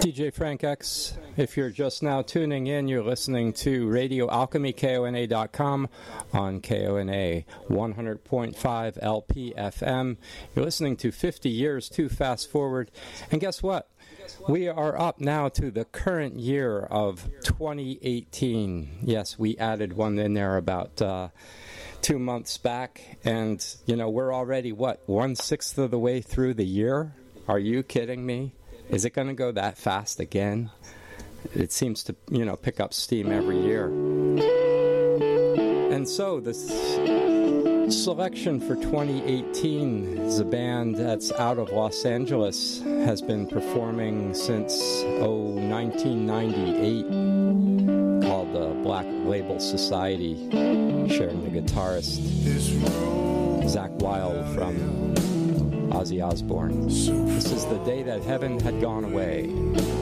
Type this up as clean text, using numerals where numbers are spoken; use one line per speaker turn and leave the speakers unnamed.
DJ Frank X. If you're just now tuning in, you're listening to Radio Alchemy, KONA.com on KONA 100.5 LP-FM. You're listening to 50 Years Too Fast Forward. And guess what? We are up now to the current year of 2018. Yes, we added one in there about 2 months back. And, you know, we're already, 1/6 of the way through the year? Are you kidding me? Is it going to go that fast again? It seems to, pick up steam every year. And so this selection for 2018 is a band that's out of Los Angeles, has been performing since 1998, called the Black Label Society, sharing the guitarist Zakk Wylde from Ozzy Osbourne. This is The Day That Heaven Had Gone Away.